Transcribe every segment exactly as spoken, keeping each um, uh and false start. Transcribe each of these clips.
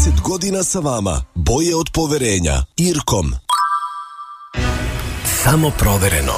dvadeset godina sa vama. Boje od poverenja. Irkom. Samo provereno.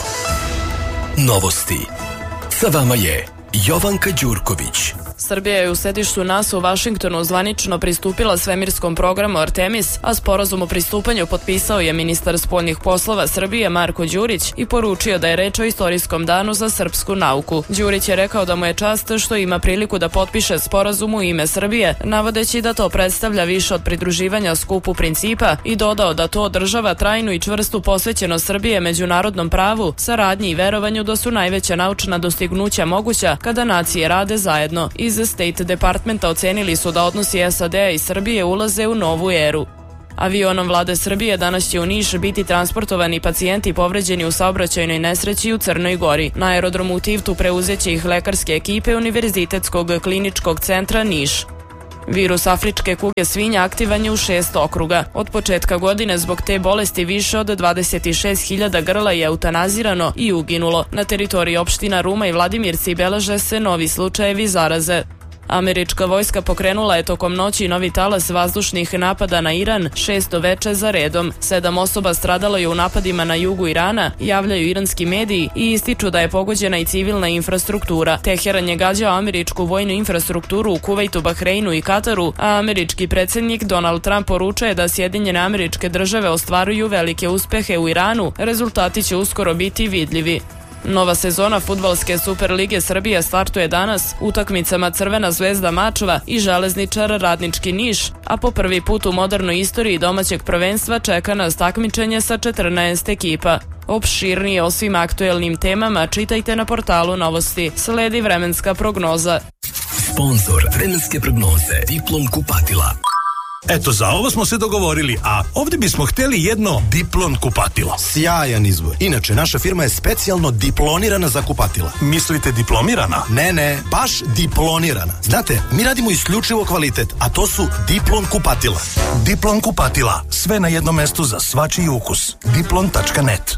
Novosti. Sa vama je Jovanka Đurković. Srbija je u sedištu NASA u Vašingtonu zvanično pristupila svemirskom programu Artemis, a sporazum o pristupanju potpisao je ministar spoljnih poslova Srbije Marko Đurić i poručio da je reč o istorijskom danu za srpsku nauku. Đurić je rekao da mu je čast što ima priliku da potpiše sporazum u ime Srbije, navodeći da to predstavlja više od pridruživanja skupu principa i dodao da to održava trajnu i čvrstu posvećenost Srbije međunarodnom pravu, saradnji i verovanju da su najveća naučna dostignuća moguća kada nacije rade zajedno. Iz State Departmenta ocenili su da odnosi S A D-a i Srbije ulaze u novu eru. Avionom vlade Srbije danas će u Niš biti transportovani pacijenti povređeni u saobraćajnoj nesreći u Crnoj Gori. Na aerodromu u Tivtu preuzeće ih lekarske ekipe Univerzitetskog kliničkog centra Niš. Virus afričke kuge svinja aktivan je u šest okruga. Od početka godine zbog te bolesti više od dvadeset šest hiljada grla je eutanazirano i uginulo. Na teritoriji opština Ruma i Vladimirci beleže se novi slučajevi zaraze. Američka vojska pokrenula je tokom noći novi talas vazdušnih napada na Iran, šesto veče za redom. Sedam osoba stradalo je u napadima na jugu Irana, javljaju iranski mediji i ističu da je pogođena i civilna infrastruktura. Teheran je gađao američku vojnu infrastrukturu u Kuvajtu, Bahreinu i Kataru, a američki predsjednik Donald Trump poručuje da Sjedinjene Američke Države ostvaruju velike uspehe u Iranu, rezultati će uskoro biti vidljivi. Nova sezona fudbalske Superlige Srbije startuje danas utakmicama Crvena zvezda Mačva i Železničar Radnički Niš, a po prvi put u modernoj istoriji domaćeg prvenstva čeka nas takmičenje sa četrnaest ekipa. Opširnije o svim aktuelnim temama čitajte na portalu Novosti. Sledi vremenska prognoza. Sponzor vremenske prognoze Diplom kupatila. Eto, za ovo smo se dogovorili, a ovdje bismo htjeli jedno Diplon kupatilo. Sjajan izbor. Inače, naša firma je specijalno diplonirana za kupatila. Mislite diplomirana? Ne, ne, baš diplonirana. Znate, mi radimo isključivo kvalitet, a to su Diplon kupatila. Diplon kupatila, sve na jednom mestu za svačiji ukus. diplon tačka net.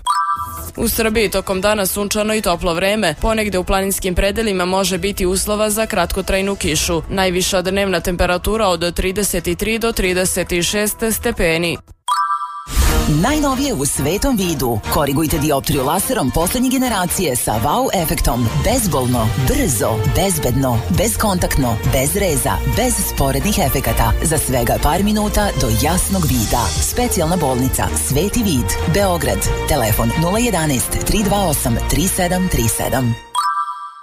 U Srbiji tokom dana sunčano i toplo vreme, ponegde u planinskim predelima može biti uslova za kratkotrajnu kišu. Najviša dnevna temperatura od trideset tri do trideset šest stepeni. Najnovije u svetom vidu. Korigujte dioptriju laserom poslednje generacije sa wow efektom. Bezbolno, brzo, bezbedno, bezkontaktno, bez reza, bez sporednih efekata. Za svega par minuta do jasnog vida. Specijalna bolnica Sveti vid, Beograd. Telefon nula jedan jedan tri dva osam tri sedam tri sedam.